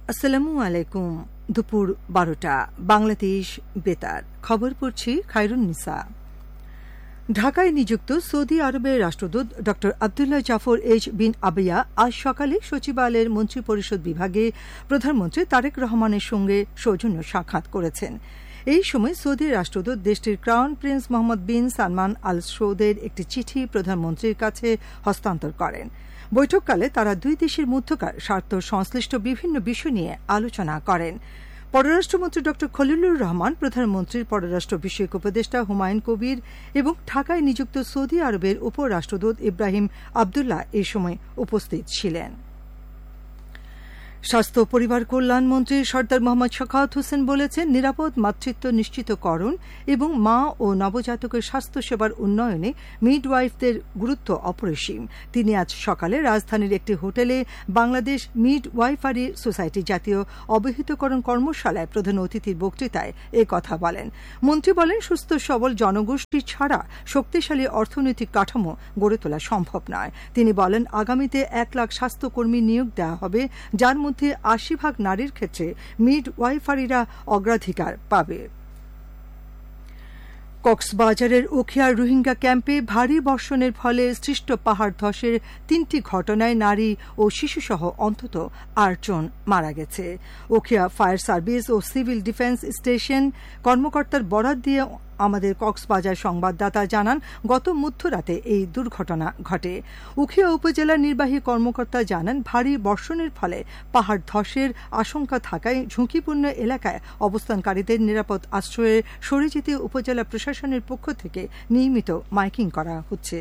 আসসালামু আলাইকুম। দুপুর 12টা বাংলাদেশ বেতার খবর পড়ছি খায়রুন্নিসা। ঢাকায় নিযুক্ত সৌদি আরবের রাষ্ট্রদূত ড আবদুল্লাহ জাফর এইচ বিন আবিয়া আজ সকালে সচিবালয়ের মন্ত্রিপরিষদ বিভাগে প্রধানমন্ত্রী তারেক রহমানের সঙ্গে সৌজন্য সাক্ষাৎ করেছেন। এই সময় সৌদি রাষ্ট্রদূত দেশটির ক্রাউন প্রিন্স মোহাম্মদ বিন সালমান আল সৌদের একটি চিঠি প্রধানমন্ত্রীর কাছে হস্তান্তর করেন। বৈঠককালে তারা দুই দেশের মধ্যকার স্বার্থ সংশ্লিষ্ট বিভিন্ন বিষয় নিয়ে আলোচনা করেন। পররাষ্ট্রমন্ত্রী ড খলিলুর রহমান, প্রধানমন্ত্রীর পররাষ্ট্র বিষয়ক উপদেষ্টা হুমায়ুন কবির এবং ঢাকায় নিযুক্ত সৌদি আরবের উপরাষ্ট্রদূত ইব্রাহিম আবদুল্লাহ এই সময় উপস্থিত ছিলেন। স্বাস্থ্য ও পরিবার কল্যাণ মন্ত্রী সর্দার মোহাম্মদ শখাওয়াত হোসেন বলেছেন, নিরাপদ মাতৃত্ব নিশ্চিতকরণ এবং মা ও নবজাতকের স্বাস্থ্যসেবার উন্নয়নে মিডওয়াইফদের গুরুত্ব অপরিসীম। তিনি আজ সকালে রাজধানীর একটি হোটেলে বাংলাদেশ মিডওয়াইফারি সোসাইটি জাতীয় অবহিতকরণ কর্মশালায় প্রধান অতিথির বক্তৃতায় এ কথা বলেন। মন্ত্রী বলেন, সুস্থ সবল জনগোষ্ঠী ছাড়া শক্তিশালী অর্থনৈতিক কাঠামো গড়ে তোলা সম্ভব নয়। তিনি বলেন, আগামীতে 1 লাখ স্বাস্থ্যকর্মী নিয়োগ দেওয়া হবে, যার মধ্যে 80% নারীর ক্ষেত্রে মিডওয়াইফারিরা অগ্রাধিকার পাবে। কক্সবাজারের উখিয়ার রোহিঙ্গা ক্যাম্পে ভারী বর্ষণের ফলে সৃষ্ট পাহাড় ধসের 3টি ঘটনায় নারী ও শিশুসহ অন্তত 8 জন মারা গেছে। উখিয়া ফায়ার সার্ভিস ও সিভিল ডিফেন্স স্টেশন কর্মকর্তার বরাত দিয়ে আমাদের কক্সবাজার সংবাদদাতা জানান, গত মধ্যরাতে এই দুর্ঘটনা ঘটে। উখিয়া উপজেলার নির্বাহী কর্মকর্তা জানান, ভারী বর্ষণের ফলে পাহাড় ধসের আশঙ্কা থাকায় ঝুঁকিপূর্ণ এলাকায় অবস্থানকারীদের নিরাপদ আশ্রয়ে সরে যেতে উপজেলা প্রশাসনের পক্ষ থেকে নিয়মিত মাইকিং করা হচ্ছে।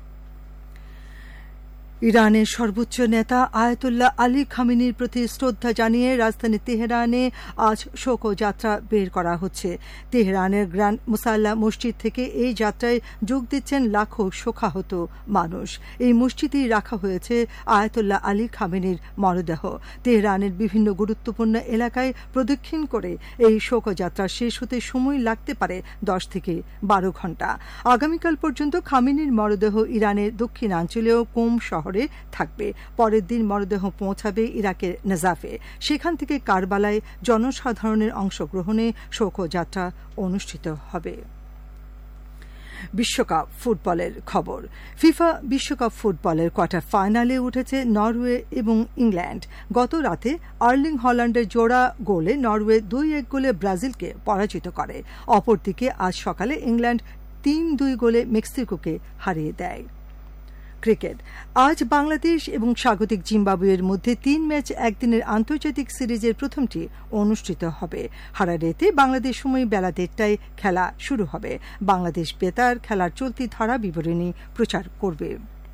ইরানের সর্বোচ্চ নেতা আয়াতুল্লাহ আলী খামেনির প্রতি শ্রদ্ধা জানিয়ে রাজধানী তেহরানে আজ শোকযাত্রা বের করা হচ্ছে। তেহরানের গ্র্যান্ড মুসাল্লা মসজিদ থেকে এই যাত্রায় যোগ দিচ্ছেন লাখো শোকাহত মানুষ। এই মসজিদেই রাখা হয়েছে আয়াতুল্লাহ আলী খামেনির মরদেহ। তেহরানের বিভিন্ন গুরুত্বপূর্ণ এলাকায় প্রদক্ষিণ করে এই শোকযাত্রা শেষ হতে সময় লাগতে পারে 10 থেকে 12 ঘণ্টা। আগামীকাল পর্যন্ত খামেনির মরদেহ ইরানের দক্ষিণাঞ্চলীয় কোম শহরে থাকবে। পরের দিন মরদেহ পৌঁছাবে ইরাকের নাজাফে। সেখান থেকে কারবালায় জনসাধারণের অংশগ্রহণে শোকযাত্রা অনুষ্ঠিত হবে। বিশ্বকাপ ফুটবলের খবর। ফিফা বিশ্বকাপ ফুটবলের কোয়ার্টার ফাইনালে উঠেছে নরওয়ে এবং ইংল্যান্ড। গত রাতে আর্লিং হল্যান্ডের জোড়া গোলে নরওয়ে 2-1 গোলে ব্রাজিলকে পরাজিত করে। অপরদিকে আজ সকালে ইংল্যান্ড 3-2 গোলে মেক্সিকোকে হারিয়ে দেয়। ক্রিকেট। আজ বাংলাদেশ এবং স্বাগতিক জিম্বাবুয়ের মধ্যে 3 ম্যাচ একদিনের আন্তর্জাতিক সিরিজের প্রথমটি অনুষ্ঠিত হবে। হারারেতে বাংলাদেশ সময় বেলা 1:30টায় খেলা শুরু হবে। বাংলাদেশ বেতার খেলার চলতি ধারা বিবরণী প্রচার করবে।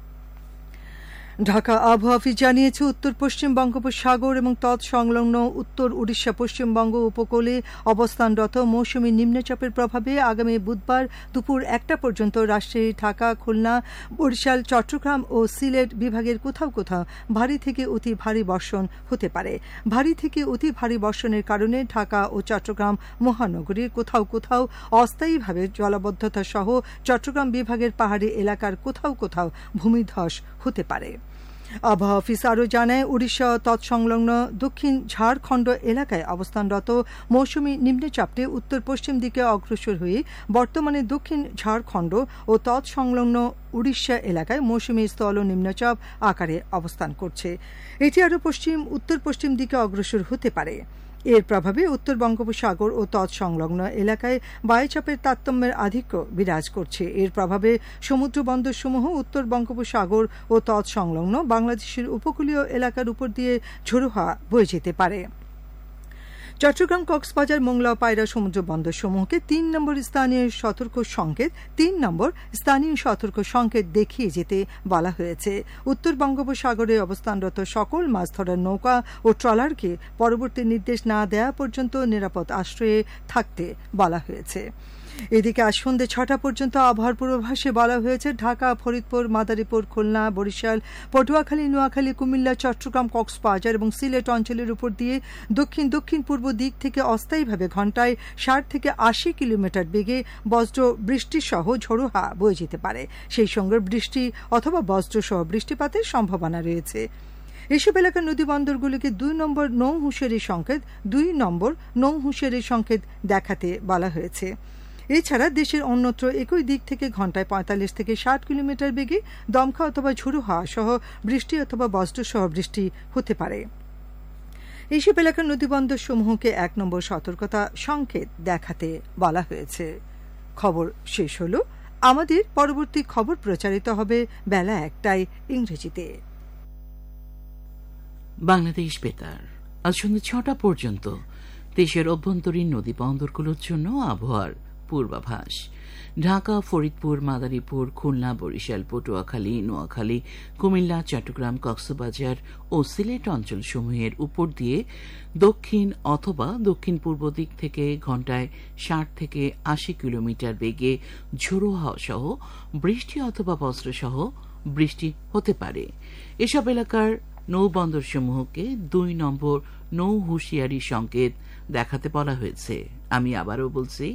ঢাকা আবহাওয়া অফিস জানিয়েছে, উত্তর পশ্চিম বঙ্গোপসাগর এবং তৎসংলগ্ন উত্তর উড়িষ্যা পশ্চিমবঙ্গ উপকূলে অবস্থানরত মৌসুমী নিম্নচাপের প্রভাবে আগামী বুধবার দুপুর 1টা পর্যন্ত রাজশাহী, ঢাকা, খুলনা, বরিশাল, চট্টগ্রাম ও সিলেট বিভাগের কোথাও কোথাও ভারী থেকে অতি ভারী বর্ষণ হতে পারে। ভারী থেকে অতি ভারী বর্ষণের কারণে ঢাকা ও চট্টগ্রাম মহানগরীর কোথাও কোথাও অস্থায়ীভাবে জলাবদ্ধতা সহ চট্টগ্রাম বিভাগের পাহাড়ি এলাকার কোথাও কোথাও ভূমিধস হতে পারে। আবহাওয়া অফিস আরও জানায়, উড়িষ্যা তৎসংলগ্ন দক্ষিণ ঝাড়খণ্ড এলাকায় অবস্থানরত মৌসুমী নিম্নচাপটি উত্তর পশ্চিম দিকে অগ্রসর হয়ে বর্তমানে দক্ষিণ ঝাড়খণ্ড ও তৎসংলগ্ন উড়িষ্যা এলাকায় মৌসুমী স্থল নিম্নচাপ আকারে অবস্থান করছে। এটি আরও উত্তর পশ্চিম দিকে অগ্রসর হতে পারে। এর প্রভাবে উত্তর বঙ্গোপসাগর ও তৎসংলগ্ন এলাকায় বায়ুচাপের তারতম্যের আধিক্য বিরাজ করছে। এর প্রভাবে সমুদ্র বন্দরসমূহ উত্তর বঙ্গোপসাগর ও তৎসংলগ্ন বাংলাদেশের উপকূলীয় এলাকার উপর দিয়ে ঝোড়ো হাওয়া বয়ে যেতে পারে। চট্টগ্রাম, কক্সবাজার, মোংলা ও পায়রা সমুদ্র বন্দরসমূহকে 3 নম্বর স্থানীয় সতর্ক সংকেত দেখিয়ে যেতে বলা হয়েছে। উত্তর বঙ্গোপসাগরে অবস্থানরত সকল মাছ ধরার নৌকা ও ট্রলারকে পরবর্তী নির্দেশ না দেওয়া পর্যন্ত নিরাপদ আশ্রয়ে থাকতে বলা হয়েছে। এদিকে আজ সন্ধ্যে 6টা পর্যন্ত আবহাওয়ার পূর্বাভাসে বলা হয়েছে, ঢাকা, ফরিদপুর, মাদারীপুর, খুলনা, বরিশাল, পটুয়াখালী, নোয়াখালী, কুমিল্লা, চট্টগ্রাম, কক্সবাজার এবং সিলেট অঞ্চলের উপর দিয়ে দক্ষিণ দক্ষিণ পূর্ব দিক থেকে অস্থায়ীভাবে ঘণ্টায় 60 থেকে 80 কিলোমিটার বেগে বজ্র বৃষ্টি সহ ঝোড়ো হাওয়া বয়ে যেতে পারে। সেই সঙ্গে বৃষ্টি অথবা বজ্র সহ বৃষ্টিপাতের সম্ভাবনা রয়েছে। এসব এলাকার নদী বন্দরগুলিকে ২ নম্বর নৌ হুঁশিয়ারি সংকেত ২ নম্বর নৌ হুঁশিয়ারি সংকেত দেখাতে বলা হয়েছে। এছাড়া দেশের অন্যত্র একই দিক থেকে ঘণ্টায় ৪৫ থেকে ৬০ কিলোমিটার বেগে দমকা অথবা ঝোড়ো হাওয়া সহ বৃষ্টি অথবা বজ্রসহ বৃষ্টি হতে পারে। এইসব এলাকার নদীবন্দর সমূহকে ১ নম্বর সতর্কতা সংকেত দেখাতে বলা হয়েছে। খবর শেষ হল। আমাদের পরবর্তী খবর প্রচারিত হবে বেলা ১টায় ইংরেজিতে। বাংলাদেশ বেতার আজ সন্ধ্যে ৬টা পর্যন্ত দেশের অভ্যন্তরীণ নদী বন্দরগুলোর জন্য আবহাওয়ার পূর্বাভাস। ঢাকা, ফরিদপুর, মাদারীপুর, খুলনা, বরিশাল, পটুয়াখালী, নোয়াখালী, কুমিল্লা, চট্টগ্রাম, কক্সবাজার ও সিলেট অঞ্চলসমূহের উপর দিয়ে দক্ষিণ অথবা দক্ষিণ পূর্ব দিক থেকে ঘণ্টায় ৬০ থেকে ৮০ কিলোমিটার বেগে ঝোড়ো হাওয়া সহ বৃষ্টি অথবা বজ্রসহ বৃষ্টি হতে পারে। এসব এলাকার নৌবন্দরসমূহকে ২ নম্বর নৌ হুঁশিয়ারি সংকেত দেখাতে বলা হয়েছে। আমি আবারও বলছি,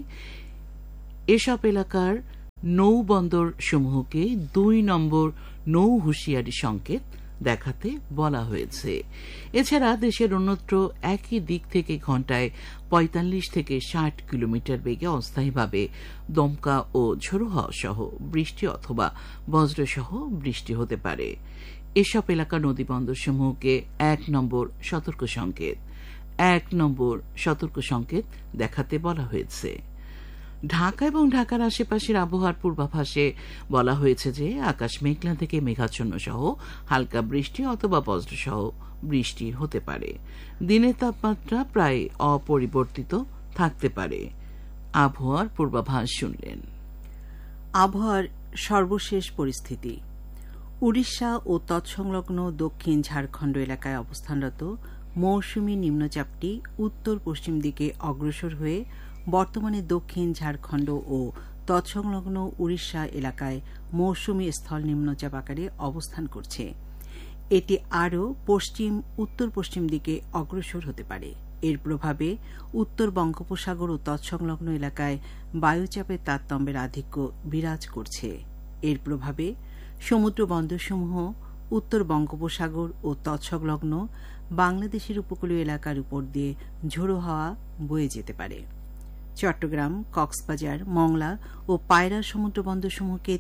এসব এলাকার নৌবন্দর সমূহকে ২ নম্বর নৌ হুঁশিয়ারি সংকেত দেখাতে বলা হয়েছে। এছাড়া দেশের অন্যত্র একই দিক থেকে ঘণ্টায় ৪৫ থেকে ৬০ কিলোমিটার বেগে অস্থায়ীভাবে দমকা ও ঝোড়ো হাওয়া সহ বৃষ্টি অথবা বজ্রসহ বৃষ্টি হতে পারে। এসব এলাকার নদীবন্দরসমূহকে ১ নম্বর সতর্ক সংকেত ১ নম্বর সতর্ক সংকেত দেখাতে বলা হয়েছে। ঢাকা এবং ঢাকার আশেপাশের আবহাওয়ার পূর্বাভাসে বলা হয়েছে যে আকাশ মেঘলা থেকে মেঘাচ্ছন্ন সহ হালকা বৃষ্টি অথবা বজ্রসহ বৃষ্টি হতে পারে। দিনের তাপমাত্রা প্রায় অপরিবর্তিত থাকতে পারে। আবহাওয়ার পূর্বাভাস শুনলেন। আবহাওয়ার সর্বশেষ পরিস্থিতি। উড়িষ্যা ও তৎসংলগ্ন দক্ষিণ ঝাড়খণ্ড এলাকায় অবস্থানরত মৌসুমী নিম্নচাপটি উত্তর পশ্চিম দিকে অগ্রসর হয়ে বর্তমানে দক্ষিণ ঝাড়খণ্ড ও তৎসংলগ্ন উড়িষ্যা এলাকায় মৌসুমী স্থল নিম্নচাপ আকারে অবস্থান করছে। এটি আরও পশ্চিম উত্তর পশ্চিম দিকে অগ্রসর হতে পারে। এর প্রভাবে উত্তর বঙ্গোপসাগর ও তৎসংলগ্ন এলাকায় বায়ুচাপের তারতম্যের আধিক্য বিরাজ করছে। এর প্রভাবে সমুদ্র বন্দরসমূহ উত্তর বঙ্গোপসাগর ও তৎসংলগ্ন বাংলাদেশের উপকূলীয় এলাকার উপর দিয়ে ঝোড়ো হাওয়া বয়ে যেতে পারে। চট্টগ্রাম, কক্সবাজার, মংলা ও পায়রা সমুদ্র বন্দরসমূহকে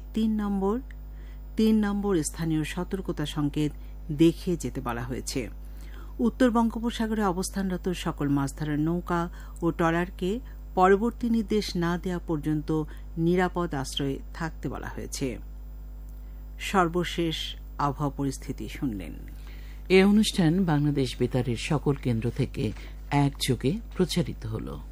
৩ নম্বর স্থানীয় সতর্কতা সংকেত দেখিয়ে যেতে বলা হয়েছে। উত্তর বঙ্গোপসাগরে অবস্থানরত সকল মাছ ধরার নৌকা ও ট্রলারকে পরবর্তী নির্দেশ না দেওয়া পর্যন্ত নিরাপদ আশ্রয়ে থাকতে বলা হয়েছে। সর্বশেষ আবহাওয়া পরিস্থিতি শুনলেন। এ অনুষ্ঠান বাংলাদেশ বেতারের সকল কেন্দ্র থেকে একযোগে প্রচারিত হলো।